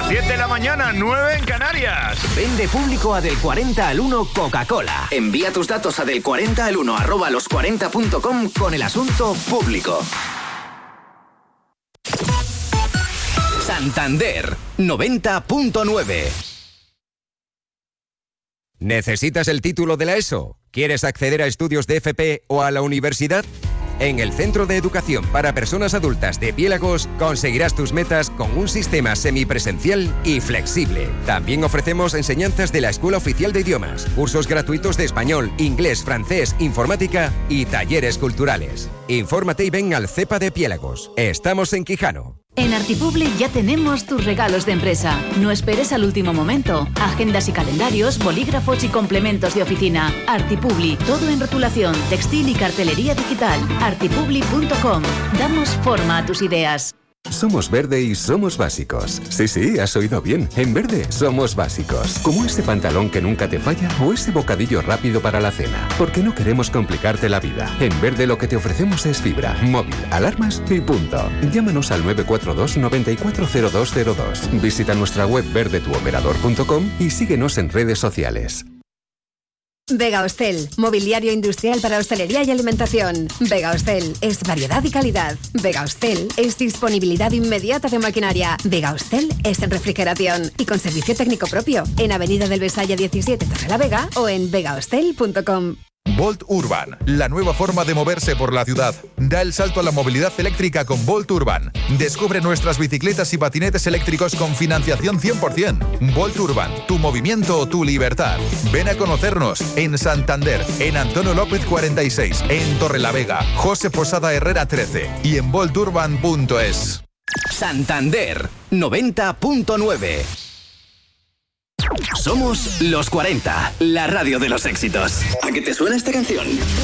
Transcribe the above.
Las 7 de la mañana, 9 en Canarias. Vende público a Del 40 al 1 Coca-Cola. Envía tus datos a del40al1@los40.com con el asunto público. Santander 90.9. ¿Necesitas el título de la ESO? ¿Quieres acceder a estudios de FP o a la universidad? En el Centro de Educación para Personas Adultas de Piélagos conseguirás tus metas con un sistema semipresencial y flexible. También ofrecemos enseñanzas de la Escuela Oficial de Idiomas, cursos gratuitos de español, inglés, francés, informática y talleres culturales. Infórmate y ven al CEPA de Piélagos. Estamos en Quijano. En Artipublic ya tenemos tus regalos de empresa. No esperes al último momento. Agendas y calendarios, bolígrafos y complementos de oficina. Artipublic, todo en rotulación, textil y cartelería digital. Artipublic.com. Damos forma a tus ideas. Somos Verde y somos básicos. Sí, has oído bien. En Verde somos básicos. Como ese pantalón que nunca te falla o ese bocadillo rápido para la cena. Porque no queremos complicarte la vida. En Verde lo que te ofrecemos es fibra, móvil, alarmas y punto. Llámanos al 942 940202. Visita nuestra web verdetuoperador.com y síguenos en redes sociales. Vega Hostel, mobiliario industrial para hostelería y alimentación. Vega Hostel es variedad y calidad. Vega Hostel es disponibilidad inmediata de maquinaria. Vega Hostel es en refrigeración y con servicio técnico propio en Avenida del Besaya 17, Torrelavega o en vegahostel.com. Volt Urban, la nueva forma de moverse por la ciudad. Da el salto a la movilidad eléctrica con Volt Urban. Descubre nuestras bicicletas y patinetes eléctricos con financiación 100%. Volt Urban, tu movimiento, tu libertad. Ven a conocernos en Santander, en Antonio López 46, en Torrelavega, José Posada Herrera 13 y en volturban.es. Santander 90.9. Somos Los 40, la radio de los éxitos. ¿A qué te suena esta canción?